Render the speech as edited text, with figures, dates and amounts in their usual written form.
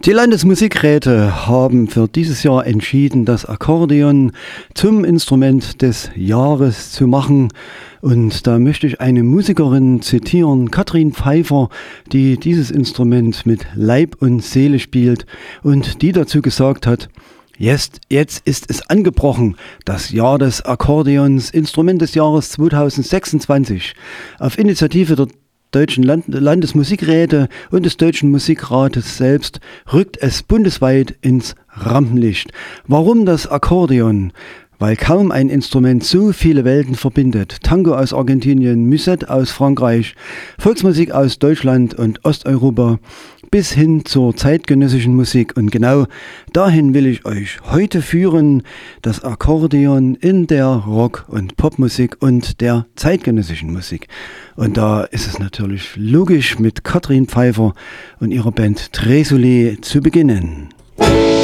Die Landesmusikräte haben für dieses Jahr entschieden, das Akkordeon zum Instrument des Jahres zu machen. Und da möchte ich eine Musikerin zitieren, Katrin Pfeiffer, die dieses Instrument mit Leib und Seele spielt und die dazu gesagt hat: Jetzt ist es angebrochen, das Jahr des Akkordeons, Instrument des Jahres 2026. Auf Initiative der Deutschen Landesmusikräte und des Deutschen Musikrates selbst rückt es bundesweit ins Rampenlicht. Warum das Akkordeon? Weil kaum ein Instrument so viele Welten verbindet. Tango aus Argentinien, Musette aus Frankreich, Volksmusik aus Deutschland und Osteuropa bis hin zur zeitgenössischen Musik. Und genau dahin will ich euch heute führen, das Akkordeon in der Rock- und Popmusik und der zeitgenössischen Musik. Und da ist es natürlich logisch, mit Katrin Pfeiffer und ihrer Band Tresolet zu beginnen.